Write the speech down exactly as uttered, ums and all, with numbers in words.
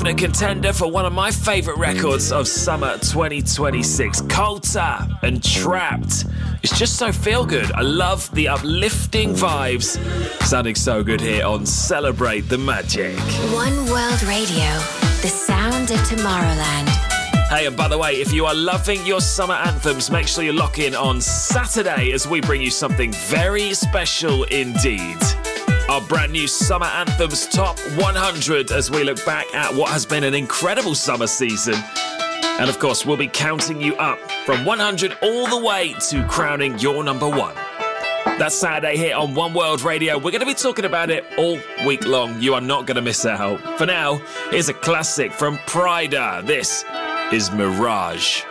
definite contender for one of my favourite records of summer twenty twenty-six, Coulter and Trapped. It's just so feel good. I love the uplifting vibes. Sounding so good here on Celebrate the Magic. One World Radio, the sound of Tomorrowland. Hey, and by the way, if you are loving your summer anthems, make sure you lock in on Saturday as we bring you something very special indeed. Our brand new Summer Anthems Top one hundred as we look back at what has been an incredible summer season. And of course, we'll be counting you up from one hundred all the way to crowning your number one. That's Saturday here on One World Radio. We're going to be talking about it all week long. You are not going to miss out. For now, here's a classic from Pryda. This is Mirage.